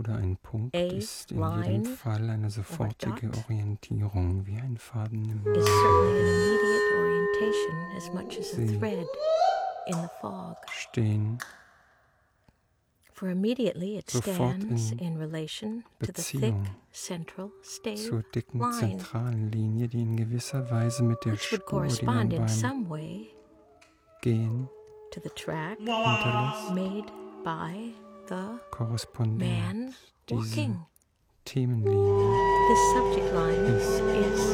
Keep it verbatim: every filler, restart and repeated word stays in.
oder ein Punkt A ist in jedem line Fall eine sofortige dot Orientierung, wie ein Faden im is Meer. certainly an immediate orientation as much as a Sie thread in the fog. stehen For immediately it sofort stands in in relation to the thick Beziehung central stave zur dicken line, zentralen Linie, die in gewisser Weise mit der which would Spur, die man correspond in beim some way Gehen to the track hinterlässt, made by the korrespondiert. man Diese walking. Themenlinie This subject line ist is